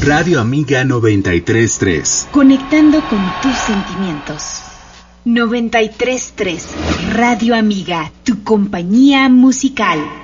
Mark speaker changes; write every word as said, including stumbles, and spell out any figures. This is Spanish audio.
Speaker 1: Radio Amiga noventa y tres punto tres.
Speaker 2: Conectando con tus sentimientos. noventa y tres punto tres. Radio Amiga, tu compañía musical.